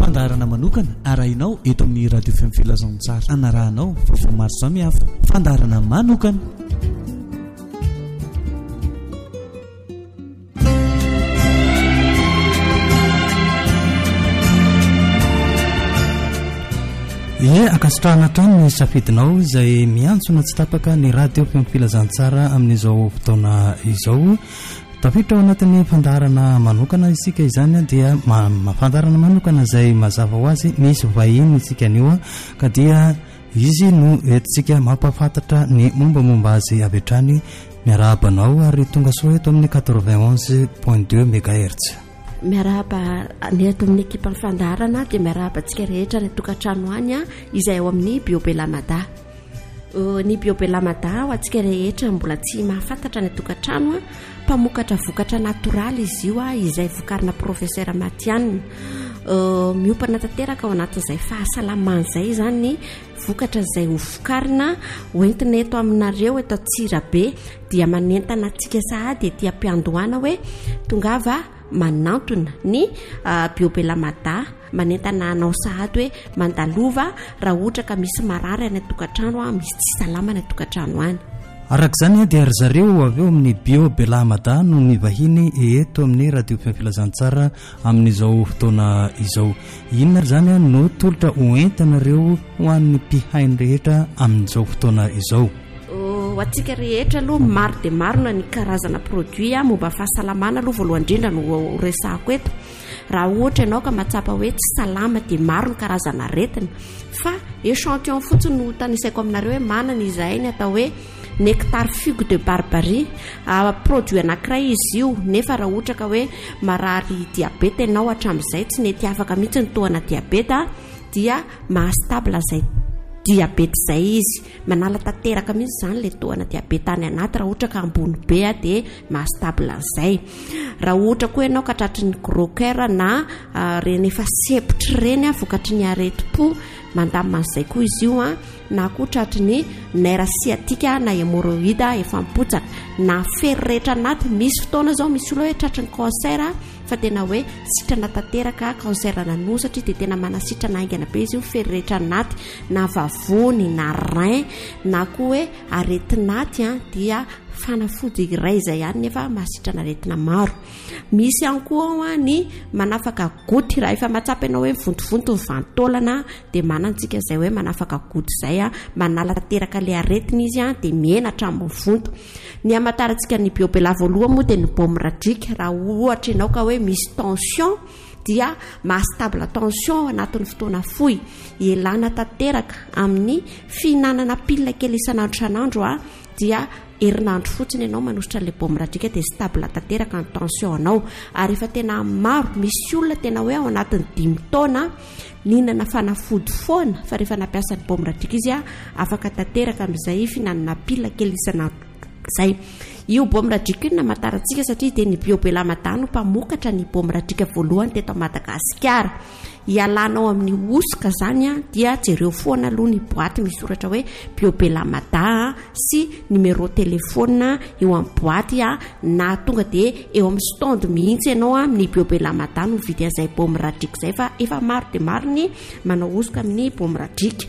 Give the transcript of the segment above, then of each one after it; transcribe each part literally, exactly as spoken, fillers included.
fandaharana manokana arahinao eto amin'ny radio fm filazantsara anarahanao vaovao maro samihafa fandaharana manokana. e akasitrahana trano ny safidinao izay miantsona tsy tapaka ny radio fm filazantsara amin'izao fotoana izao. Tafiditra ao anatin'ny fandaharana manokana isika izany dia fandaharana manokana izay mazava ho azy misy vahiny isika anio ka dia izy no entsika mampafantatra ny mombamomba azy avy hatrany miarahabanao ary tonga soa eto amin'ny quatre-vingt onze point deux mégahertz. Miarahaba ny eto amin'ny ekipa fandaharana dia miarahabantsika rehetra ny tokantrano any izay ao amin'ny Biobelamada. Ny Biobelamada ho antsika rehetra mbola tsy mahafantatra ny tokantrano mpamokatra vokatra natoraly izy io izay vokarina professeur Matianina. Miopana tanteraka ao anatin'izay fahasalamana izay izany ny vokatra izay ho vokarina hoentina eto aminareo eto Antsirabe dia manentana antsika sahady etỳ am-piandohana hoe tongava manantona ny uh, Biobelamada manentana anao sahady hoe mandalova raha ohatra ka misy marary any tokantrano misy tsy salama ny tokantrano any. Arak'izany dia ry zareo avy eo amin'ny Biobelamada no mivahiny eto amin'ny radio filazantsara amin'izao fotoana izao. Inona izany no tolotra hoentanareo ho an'ny mpihainy rehetra amin'izao fotoana izao. Ho antsika rehetra aloha maro dia maro na ny karazana produit momba fahasalamana aloha voalohany indrindra no resahako eto. Raha ohatra ianao ka mahatsapa hoe tsy salama dia maro ny karazana aretina fa échantillon fotsiny no tanisaiko aminareo hoe manana izahay ny atao hoe nectar figue de barbarie. Produit anankiray izy io nefa raha ohatra ka hoe marary diabeta ianao hatramin'izay tsy nety afaka mihitsy ny tohana diabeta dia mahastable zay diabeta izay izy manala tanteraka mihitsy izany ilay tohana diabeta any anaty raha ohatra ka ambony be dia mahastable an'izay. Raha ohatra koa ianao ka tratry ny gros cœur na reny efa sepitra ireny vokatry ny areti-po mandamina an'izay koa izy io na koa tratry ny nerf sciatique na hémorroïde efa mipotsaka na fery rehetra anaty. Misy fotoana zao misy olo hoe tratry ny cancer fa tena hoe sitrana tanteraka cancer nanosatra dia tena manasitrana aingana be izy io fery rehetra anaty na vavony na rein na koa hoe aretinaty dia fanafody iray izay ihany nefa mahasitrana aretina maro. Misy ihany koa ny manafaka goty raha efa mahatsapa ianao hoe vontovonto ny vantolana dia manantsika izay hoe manafaka goty izay manala tanteraka ilay aretina izy dia miena hatramin'ny vonto. Ny hamantarantsika ny Biobela voalohany moa dia ny Bomradrique. Raha ohatra ianao ka hoe misy tension dia mahastable tension anatin'ny fotoana fohy ielana tanteraka amin'ny fihinanana pilina kely isan'andro isan'andro dia herinandro fotsiny ianao manositra le Bomradrique dia stable tanteraka ny tension anao. Ary efa tena maro misy olona tena hoe ao anatin'ny dimy taona nihinana fanafody foana fa rehefa nampiasa ny Bomradrique izy afaka tanteraka amin'izay fihinanana pilina kely isan'andro zay. Io Bomradrique na matarantsika satria dia ny Biobelamada no mpamokatra ny Bomradrique voalohany teto Madagasikara. Ialanao amin'ny osika zany dia jereo foana aloha ny boaty misoratra hoe Biobelamada sy numéro telefona eo amin'ny boaty na tonga dia eo amin'ny stand mihitsy ianao amin'ny Biobelamada no mividy an'izay Bomradrique zay fa efa maro dia maro ny manao osika amin'ny Bomradrique.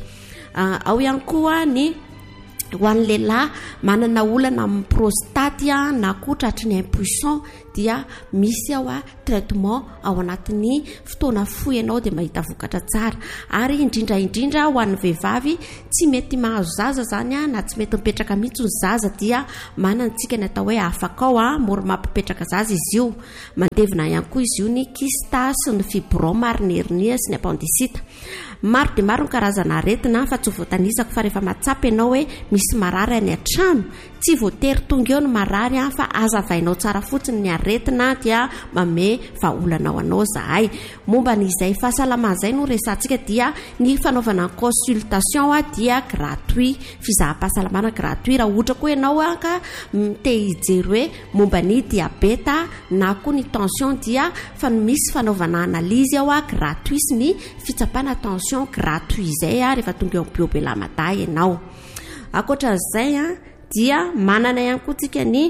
Ao ihany koa ny ho an'ny lehilahy manana olana amin'ny prostate na koa tratry ny impuissant dia misy ao traitement ao anatin'ny fotoana fohy ianao dia mahita vokatra tsara. Ary indrindra indrindra ho an'ny vehivavy tsy mety mahazo zaza zany na tsy mety mipetraka mihitsy ny zaza dia manantsika ny atao hoe afaka ao mora mampipetraka zaza izy io. Mandevina ihany koa izy io ny kysta sy ny fibrome ary ny hernie sy ny appendicite. Maro dia maro ny karazana aretina fa tsy voatanisako fa rehefa mahatsapa ianao hoe misy marary any an-trano tsy voatery tonga eo ny marary fa azavainao tsara fotsiny ny aretina dia mame vahaolanao anao zahay. Momba n'izay fahasalamana izay no resantsika dia ny fanaovana consultation dia gratuit, fizaham-pahasalamana gratuit. Raha ohatra koa ianao ka te hijery hoe momba ny diabeta na koa ny tension dia fa misy fanaovana analyse ao gratuit sy ny fitsapana tension gratuit izay rehefa tonga eo Biobelamada ianao. Akoatran'izay dia manana ihany koa tsika ny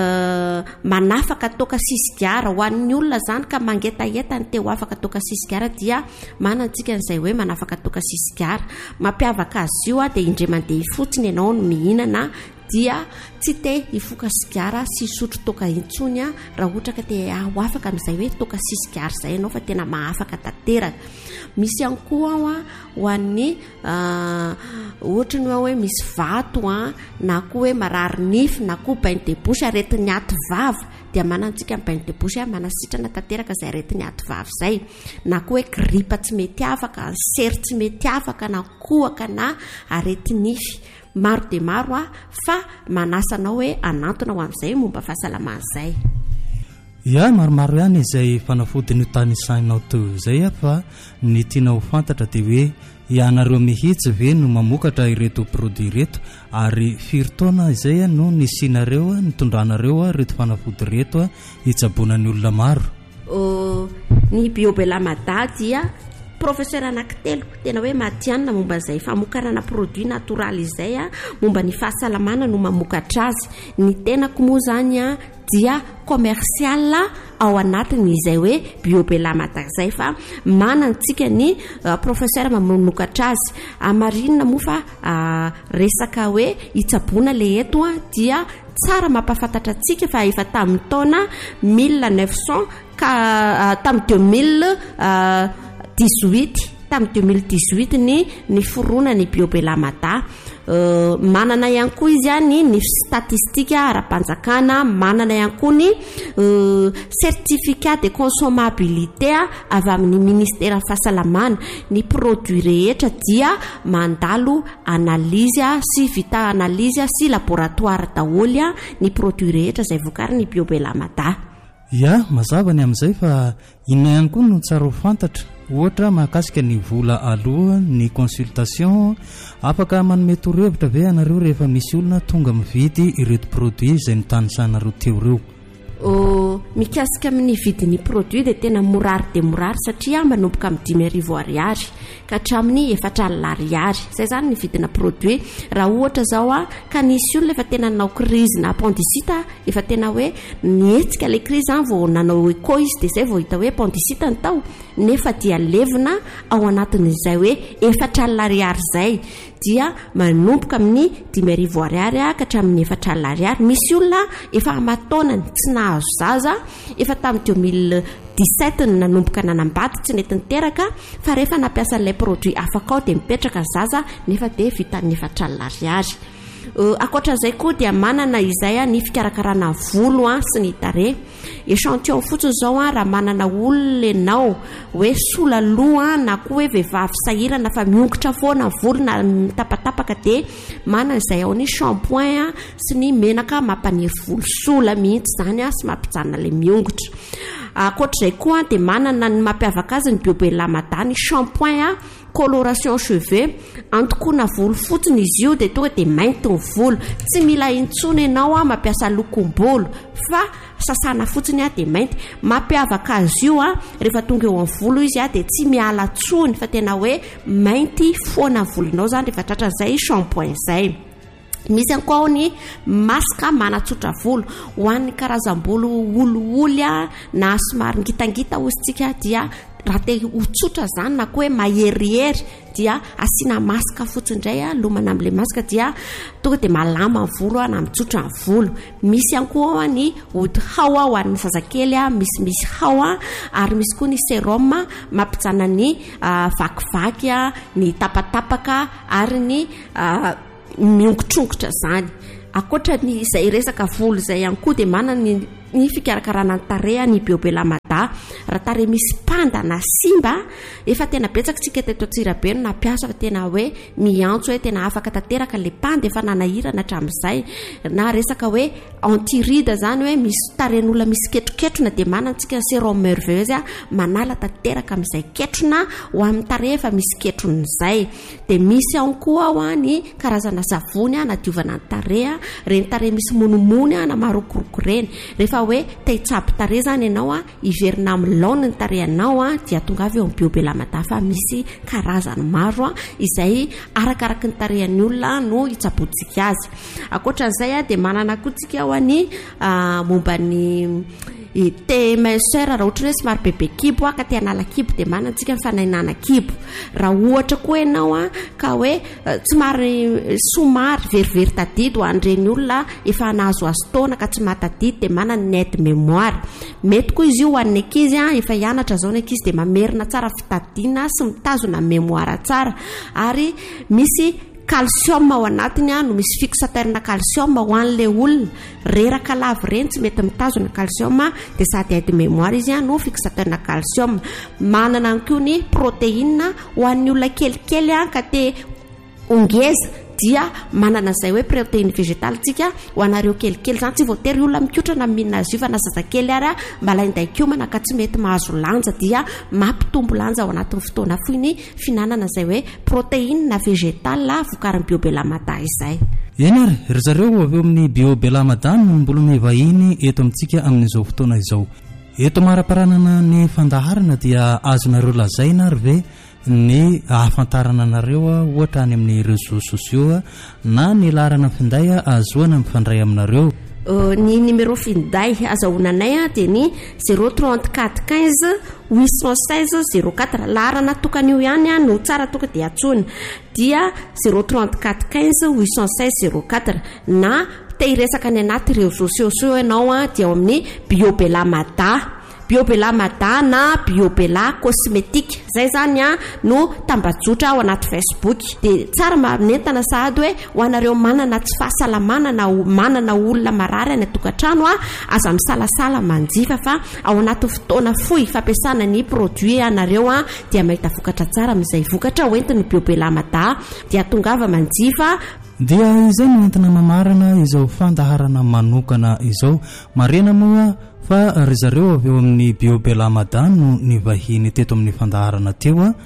manafaka toka sisigara ho an'ny olona zany ka mangetaeta ny teo afaka toka sisigara dia manantsika n'izay hoe manafaka toka sisigara mampiavaka azy io a dia indray mandeha fotsiny ianao no mihinana dia tsy te hifoka sigara sy sotro toka intsony a raha ohatra ka te ho afaka amin'izay hoe toka sisigara izay ianao fa tena mahafaka tanteraka. Misy ihany koa ao a ho an'ny ohatra ny hoe misy vato a na koa hoe marary nify na koa bain de bouche aretin'ny aty vava dia manantsika ny bain de bouche manasitrana tanteraka izay aretin'ny aty vava izay na koa hoe gripa tsy mety afaka, sery tsy mety afaka na kohaka na arety nify maro dia maro a fa manasanao hoe anantona ho amin'izay momba fahasalamana izay. Ia maromaro ihany izay fanafodiny tany sainao teo izay a fa ny tiana ho fantatra dia hoe ianareo mihitsy ve no mamokatra ireto produit ireto ary firy taona izay no nisinareo nitondranareo reto fanafody reto a hitsabonany olona maro. Ny Biobelamada dia professeur anankitelo tena hoe matianina momba izay famokarana produit natoraly izay a momba ny fahasalamana no mamokatra azy. Ny tenako moa zany a dia commercial ao anatiny izay hoe Biobelamada izay fa manantsika ny uh, professeur mamokatra azy. Amarinina moa fa uh, resaka hoe hitsabona le eto a dia tsara mampafantatra antsika fa efa tamin'ny taona mille neuf cent ka uh, tamin'ny deux mille dix-huit tamin'ny deux mille dix-huit ny ny forona ny Biobelamada. Uh, manana ihany koa izy any ny statistika ara-panjakana, manana ihany koa ny uh, certificat de consommabilité avy amin'ny ministère fahasalamana. Ny produit rehetra dia mandalo analizy sy vita analizy sy laboratoire daholy ny produit rehetra izay vokariny Biobelamada. Ia mazava ny amin'izay fa inona ihany koa no tsara ho fantatra ohatra mahakasika ny vola aloha ny consultation afaka manome torohevitra ve anareo rehefa misy olona tonga mividy ireto produit izay nitanisanareo teo reo? Mikasika amin'ny vidin'ny produit dia tena morary dia morary satria manomboka amin'ny dimy arivo ariary ka hatramin'ny efatra alina ariary izay zany ny vidina produit. Raha ohatra zao a ka nisy olona efa tena nanao crise na appendicite efa tena hoe nihetsika le crise a vao nanao écho izy dia izay vao hita hoe appendicite ny tao nefa dia levina ao anatin'izay hoe efatra alina ariary izay dia manomboka amin'ny dimy arivo ariary ka hatramin'ny efatra alina ariary. Misy olona efa amataonany tsy nahazo zaza efa tamin'ny deux mille dix-sept nanomboka nanambady tsy nety niteraka fa rehefa nampiasa ilay produit afaka ao dia mipetraka zaza nefa dia vitan'ny efatra alina ariary. Uh, akoatran'izay koa dia manana izay a ny fikarakarana volo a sy ny tarehy. Échantillon fotsiny zao a raha manana olona ianao hoe sola loha na koa hoe vehivavy sahirana fa miongotra foana volo na mitapatapaka dia manana izay ao ny shampoing a sy ny menaka mampaniry volo sola mihitsy zany a sy mampijanona le miongotra. Akoatr'izay koa dia manana ny mampiavaka azy ny Biobelamada ny shampoing a coloration cheveux antokoana volo fotsiny izy io dia tonga dia mainty ny volo tsy mila intsony ianao a mampiasa lokom-bolo fa sasana fotsiny a dia mainty. Mampiavaka azy io a rehefa tonga eo amin'ny volo izy a dia tsy miala tsony fa tena hoe mainty foana volonao zany rehefa tratra izay shampoing izay. Misy ankoa ao ny masaka manatsotra volo ho an'ny karazam-bolo olioly a na somary ngitangita ozintsika dia raha te ho tsotra zany na koa hoe maherihery dia asiana masaka fotsiny indray a lomana amin'ilay masaka dia tonga dia malama ny volo a na mitsotra ny volo. Misy ihany koa ny ody hao ho an'ny zazakely a misimisy hao a ary misy koa ny sérum mampijana ny uh, vakivaky a ny tapatapaka ary ny uh, miongotrongotra zany. Akoatra ny izay resaka volo izay ihany koa dia manana ny ny fikarakarana ny tarehy ny Biobelamada. Raha tarehy misy panda na simba efa tena betsaka tsika teto Antsirabe no nampiasa fa tena hoe miantso hoe tena afaka tanteraka le panda efa nanahirana hatramin'izay na resaka hoe antiride zany hoe misy tarehin'olona misy ketroketrona dia manana tsika ny sérum merveilleuse a manala tanteraka amin'izay ketrona ho amin'ny tarehy efa misy ketrona izay. Dia misy ihany koa ao ny karazana savony a nadiovana ny tarehy a reny tarehy misy monimony a na marokoroko reny rehefa rehefa hoe tehitsapy tare zany ianao a iverina amin'ny laona ny tarehanao a dia tonga avy eo amin'ny biobelamada fa misy karazany maro a izay arakaraka ny tarehan'ny olona no hitsaboantsika azy. Ankoatran'izay a dia manana koa tsika ao any momba ny te minceur raha ohatra hoe somary bebe kibo a ka te hanala kibo dia manantsika ny fanainana kibo. Raha ohatra koa ianao a ka hoe somary somary verivery tadidy ho an'ireny olona efa nahazo azo taona ka tsy mahatadidy dia manana ny aide mémoire. Mety koa izy io ho an'ny ankizy a efa hianatra zao ny ankizy dia mamerina tsara fitadiana sy mitazona mémoire tsara ary misy calcium ao anatiny a no misy fixateur-na calcium ho an'le olona reraka lavo reny tsy mety mitazona calcium dia sady aide mémoire izy a no fixateur-na calcium. Manana ny koa ny protéine ho an'ny olona kelikely a ka te ongeza dia manana izay hoe protéine végétale tsika ho anareo kelikely zany tsy voatery olona mikotrana mihinana azy io fa na zazakely ary mbala inday kiomana ka tsy mety mahazo lanja dia mampitombo lanja ao anatin'ny fotoana foy ny finanana izay hoe protéine végétale vokarin'ny biobelamada izay. Eny ary ry zareo avy eo amin'ny biobelamada no mbola mivahiny eto amintsika amin'izao fotoana izao. Eto maraparanana ny fandaharana dia azonareo lazaina ary ve ny ahafantarana anareo ohatra any amin'ny réseaux sociaux na ny larana finday azoana mifandray aminareo. Ny numéro finday azahoananay a dia ny zéro trente-quatre quinze huit cent seize zéro quatre. Larana tokan'io ihany a no tsara toka dia atsona dia zéro trente-quatre quinze huit cent seize zéro quatre na te hiresaka ny anaty réseaux sociaux ianao a dia ao amin'ny biobelamada. Biobelamada na biobela cosmétique zay zany a no tambajotra ao anaty Facebook. Dia tsara manentana sahady hoe ho anareo manana tsy fahasalamana na manana olona marary any atokantrano a aza misalasala manjifa fa ao anaty fotoana fohy fampiasana ny produit anareo a dia mahita vokatra tsara amin'izay vokatra hoentin'ny biobelamada dia tongava manjifa. Dia izay no entina mamarana izao fandaharana manokana izao. Marena moa fa ry zareo avy eo amin'ny biobelamada no ny vahiny teto amin'ny fandaharana teo a.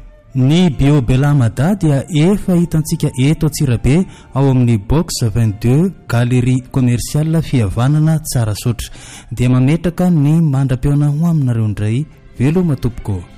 Ny biobelamada dia efa hitantsika eto Antsirabe ao amin'ny box vingt-deux galerie commerciale fihavanana Tsarasotra. Dia mametraka ny mandra-peona ho aminareo indray. Velo matompoko.